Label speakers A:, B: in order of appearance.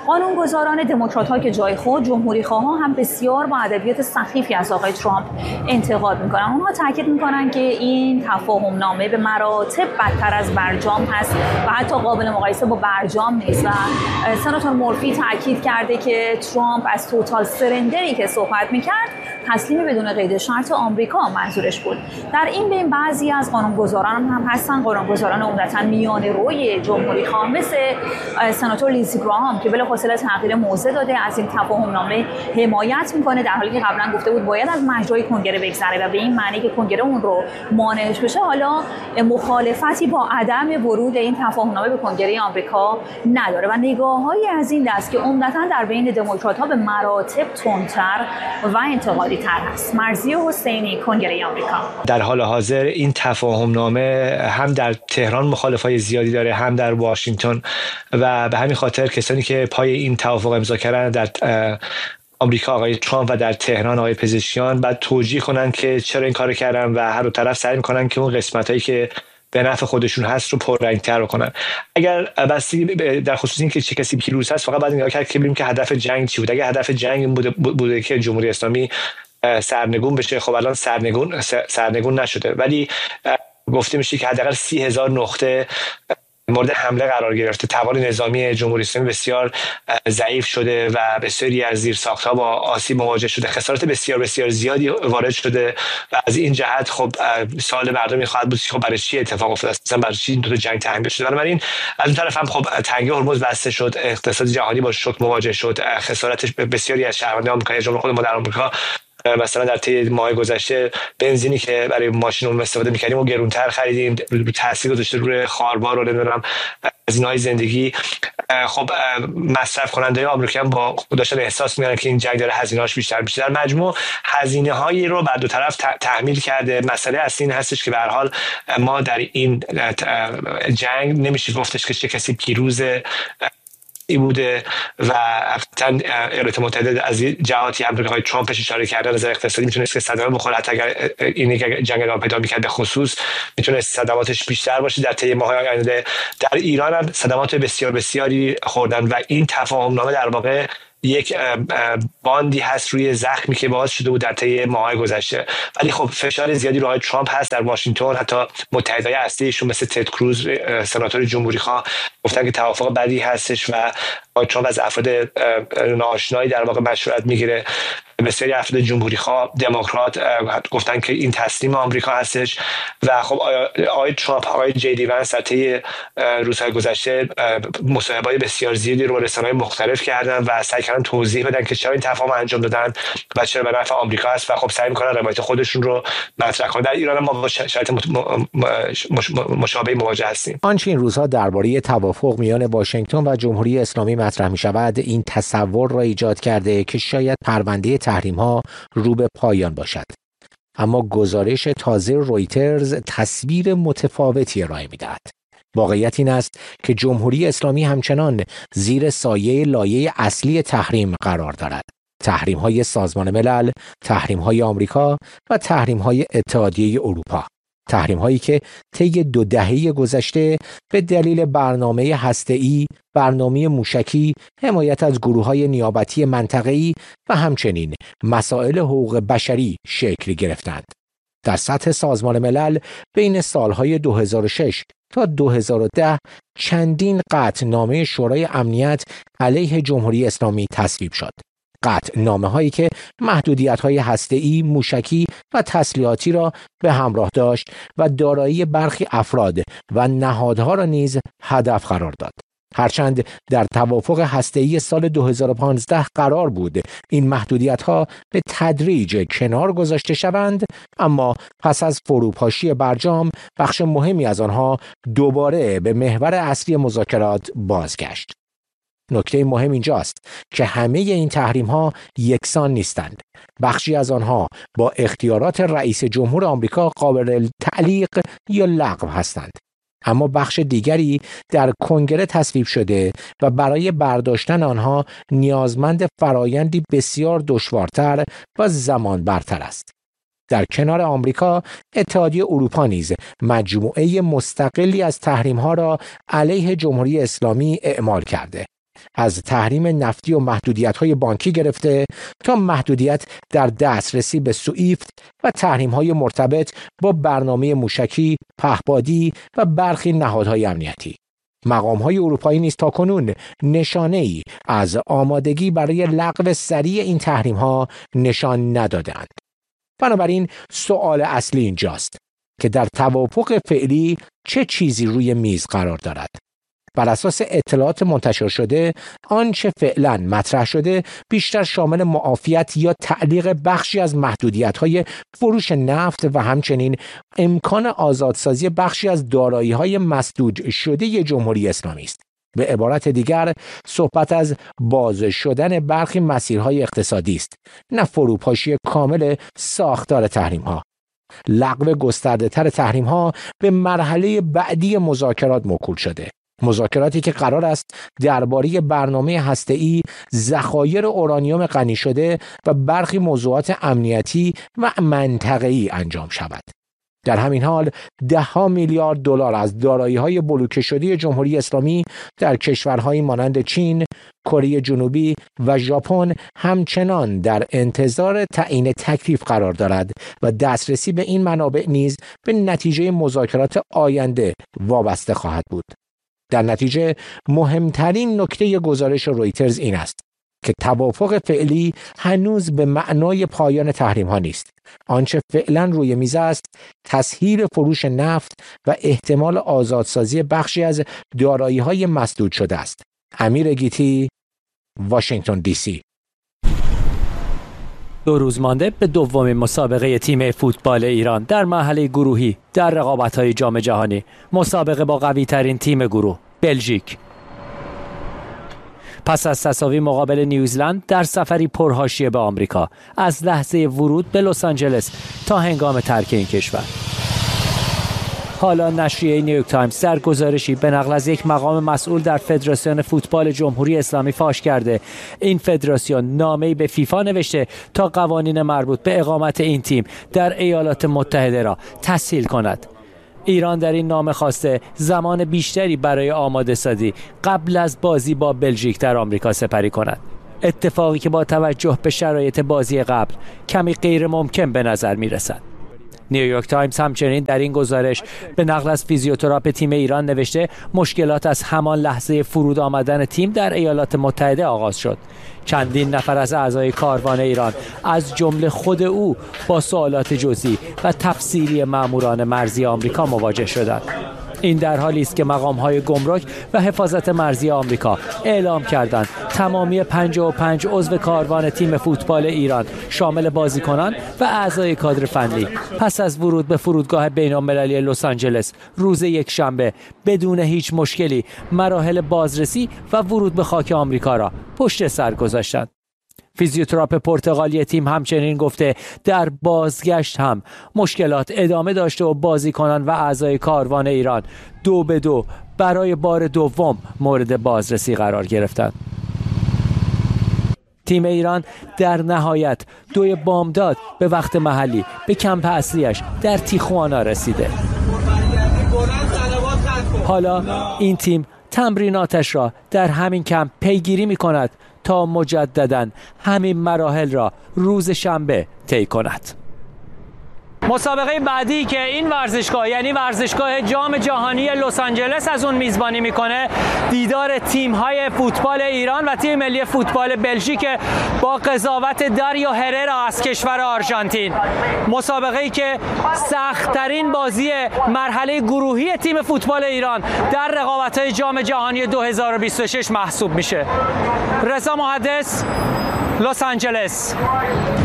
A: قانونگذاران دموکرات‌ها که جای خود، جمهوری‌خواها هم بسیار با ادبیات سخیفی از آقای ترامپ انتقاد میکنن. اونها تاکید میکنن که این تفاهم نامه به مراتب بدتر از برجام هست و حتی قابل مقایسه با برجام نیست. و سناتور مورفی تاکید کرده که ترامپ از توتال سرندری که صحبت میکرد تسلیم بدون قید شرط آمریکا منظورش بود. در این بین بعضی از قانونگذاران هم هستن، قانونگذاران عمدتاً میانه روی جمهوری‌خواه مثل سناتور لیندزی گراهام که بلافاصله تغییر موضع داده، از این تفاهم نامه حمایت میکنه، در حالی که قبلا گفته بود باید از مجرای کنگره بگذره و به این معنی که کنگره اون رو مانعش بشه. حالا مخالفتی با عدم ورود این تفاهم نامه به کنگره آمریکا نداره و نگاه‌هایی از این دست که عمدتاً در بین دموکرات‌ها به مراتب تندتر و انتقادی تر هست. مرضیه حسینی، کنگره آمریکا.
B: در حال حاضر این تفاهم نامه هم در تهران مخالفای زیادی داره، هم در واشنگتن، و به همین خاطر کسانی که پای این توافق امضا کردن در آمریکا آقای ترامپ و در تهران آقای پزشکیان بعد توجیه کنن که چرا این کارو کردن و هر دو طرف سعی میکنن که اون قسمتایی که به نفع خودشون هست رو پررنگ‌تر بکنن. اگر بسیاری در خصوص این که چه کسی پیروز هست فقط بعد نگاه کرد که ببینیم که هدف جنگ چی بود. اگر هدف جنگ بوده که جمهوری اسلامی سرنگون بشه، خب الان سرنگون نشده، ولی گفته میشه که حداقل 30,000 نقطه مورد حمله قرار گرفته. توان نظامی جمهوری اسلامی بسیار ضعیف شده و بسیاری از زیرساخت‌ها با آسیب مواجه شده. خسارات بسیار بسیار زیادی وارد شده و از این جهت خب سوال مردمی خواهد بود خب برای چی اتفاق افتاد، مثلا برای چی این دو تا جنگ تحمیل شده. بنابراین از اون طرف هم خب تنگه هرمز بسته شد، اقتصاد جهانی با شوک مواجه شد، خسارات بسیاری از شهروندان آمریکا جمله خود ما در آمریکا مثلا در طی ماه گذشته بنزینی که برای ماشینمون استفاده می‌کردیم و گرونتر خریدیم، رو تاثیر گذاشته روی خاربار و نمیدونم هزینه‌های زندگی. خب مصرف کننده‌های آمریکایی با خودشون احساس می‌کنن که این جنگ داره هزینه‌هاش بیشتر میشه. در مجموع هزینه‌هایی رو بر دو طرف تحمیل کرده. مسئله اصلی این هستش که به هر حال ما در این جنگ نمیشه گفتش که چه کسی پیروز ای بوده و قطعا ایالات متحده از جهاتی هم که ترامپش اشاره کرده نظر اقتصادی میتونه که صدمه بخوره. حتی اگر این جنگ ادامه پیدا می‌کرد به خصوص میتونه صدماتش بیشتر باشه. در طی ماه‌های آینده در ایران هم صدمات بسیار بسیاری خوردن و این تفاهم نامه در واقع یک باندی هست روی زخمی که باعث شده بود در طی ماه‌های گذشته. ولی خب فشار زیادی روی ترامپ هست در واشنگتن. حتی متحدای اصلیشون مثل تد کروز سناتور جمهوری‌خواه گفتن که توافق بدی هستش و ترامپ از افراد ناآشنایی در واقع مشورت میگیره. بسیاری افراد جمهوری‌خواه دموکرات گفتن که این تسلیم آمریکا هستش و خب آقای ترامپ آقای جی دی ونس در طی روزهای گذشته مصاحبه‌های بسیار زیادی رو رسانه‌های مختلف کردن و سعی کردن توضیح بدن که چرا این تفاهم انجام دادن و چرا به نفع آمریکا است و خب سعی می‌کنن روایت خودشون رو مطرح کنن. در ایران ما با شرایط مشابهی مواجه هستیم.
C: آنچه این روزها درباره توافق میان واشنگتن و جمهوری اسلامی مطرح می‌شود این تصور را ایجاد کرده که شاید پرونده تحریم‌ها رو به پایان باشد. اما گزارش تازه رویترز تصویر متفاوتی ارائه می‌دهد. واقعیت این است که جمهوری اسلامی همچنان زیر سایه لایه اصلی تحریم قرار دارد. تحریم‌های سازمان ملل، تحریم‌های آمریکا و تحریم‌های اتحادیه اروپا. تحریم‌هایی که طی 2 دهه گذشته به دلیل برنامه هسته‌ای، برنامه موشکی، حمایت از گروه‌های نیابتی منطقه‌ای و همچنین مسائل حقوق بشری شکل گرفتند. در سطح سازمان ملل بین سالهای 2006 تا 2010 چندین قطعنامه شورای امنیت علیه جمهوری اسلامی تصویب شد. قطعنامه‌هایی که محدودیت‌های هسته‌ای، موشکی و تسلیحاتی را به همراه داشت و دارایی برخی افراد و نهادها را نیز هدف قرار داد. هرچند در توافق هسته‌ای سال 2015 قرار بود این محدودیت‌ها به تدریج کنار گذاشته شوند، اما پس از فروپاشی برجام بخش مهمی از آنها دوباره به محور اصلی مذاکرات بازگشت. نکته مهم اینجاست که همه این تحریم‌ها یکسان نیستند. بخشی از آنها با اختیارات رئیس جمهور آمریکا قابل تعلیق یا لغو هستند. اما بخش دیگری در کنگره تصویب شده و برای برداشتن آنها نیازمند فرایندی بسیار دشوارتر و زمان برتر است. در کنار آمریکا، اتحادیه اروپا نیز مجموعه مستقلی از تحریم‌ها را علیه جمهوری اسلامی اعمال کرده. از تحریم نفتی و محدودیت‌های بانکی گرفته تا محدودیت در دسترسی به سوئیفت و تحریم‌های مرتبط با برنامه موشکی، پهپادی و برخی نهادهای امنیتی. مقام‌های اروپایی نیز تاکنون نشانه‌ای از آمادگی برای لغو سریع این تحریم‌ها نشان ندادند. بنابراین سوال اصلی اینجاست که در توافق فعلی چه چیزی روی میز قرار دارد؟ بر اساس اطلاعات منتشر شده، آنچه فعلا مطرح شده بیشتر شامل معافیت یا تعلیق بخشی از محدودیت‌های فروش نفت و همچنین امکان آزادسازی بخشی از دارایی‌های مسدود شده جمهوری اسلامی است. به عبارت دیگر، صحبت از باز شدن برخی مسیرهای اقتصادی است، نه فروپاشی کامل ساختار تحریم‌ها. لغو گسترده‌تر تحریم‌ها به مرحله بعدی مذاکرات موکول شده. مذاکراتی که قرار است درباره برنامه هسته‌ای، ذخایر اورانیوم غنی شده و برخی موضوعات امنیتی و منطقه‌ای انجام شود. در همین حال 10 میلیارد دلار از دارایی‌های بلوکه شده جمهوری اسلامی در کشورهایی مانند چین، کره جنوبی و ژاپن همچنان در انتظار تعیین تکلیف قرار دارد و دسترسی به این منابع نیز به نتیجه مذاکرات آینده وابسته خواهد بود. در نتیجه مهمترین نکته گزارش رویترز این است که توافق فعلی هنوز به معنای پایان تحریم‌ها نیست. آنچه فعلا روی میز است تسهیل فروش نفت و احتمال آزادسازی بخشی از دارایی‌های مسدود شده است. امیر گیتی، واشنگتن دی سی.
D: 2 روز مانده به دومین مسابقه تیم فوتبال ایران در مرحله گروهی در رقابت‌های جام جهانی، مسابقه با قوی‌ترین تیم گروه بلژیک. پس از تساوی مقابل نیوزلند در سفری پرحاشیه به آمریکا، از لحظه ورود به لس آنجلس تا هنگام ترک این کشور. حالا نشریه نیویورک تایمز در گزارشی به نقل از یک مقام مسئول در فدراسیون فوتبال جمهوری اسلامی فاش کرده این فدراسیون نامه‌ای به فیفا نوشته تا قوانین مربوط به اقامت این تیم در ایالات متحده را تسهیل کند. ایران در این نامه خواسته زمان بیشتری برای آماده سازی قبل از بازی با بلژیک در آمریکا سپری کند. اتفاقی که با توجه به شرایط بازی قبل کمی غیر ممکن به نظر می رسد. نیویورک تایمز همچنین در این گزارش به نقل از فیزیوتراپ تیم ایران نوشته مشکلات از همان لحظه فرود آمدن تیم در ایالات متحده آغاز شد. چندین نفر از اعضای کاروان ایران از جمله خود او با سوالات جزئی و تفصیلی ماموران مرزی آمریکا مواجه شدند. این در حالی است که مقام‌های گمرک و حفاظت مرزی آمریکا اعلام کردند تمامی 55 عضو کاروان تیم فوتبال ایران شامل بازیکنان و اعضای کادر فنی پس از ورود به فرودگاه بین‌المللی لس آنجلس روز یکشنبه بدون هیچ مشکلی مراحل بازرسی و ورود به خاک آمریکا را پشت سر گذاشتند. فیزیوتراپ پرتغالی تیم همچنین گفته در بازگشت هم مشکلات ادامه داشته و بازیکنان و اعضای کاروان ایران 2-2 برای بار دوم مورد بازرسی قرار گرفتند. تیم ایران در نهایت 2 بامداد به وقت محلی به کمپ اصلیش در تیخوانا رسیده. حالا این تیم تمریناتش را در همین کمپ پیگیری می کند تا مجدداً همین مراحل را روز شنبه طی کند. مسابقه بعدی که این ورزشگاه یعنی ورزشگاه جام جهانی لس آنجلس از اون میزبانی میکنه دیدار تیم‌های فوتبال ایران و تیم ملی فوتبال بلژیک با قضاوت داریو هررا از کشور آرژانتین. مسابقه‌ای که سخت‌ترین بازی مرحله گروهی تیم فوتبال ایران در رقابت‌های جام جهانی 2026 محسوب میشه. رضا محدث، لس آنجلس.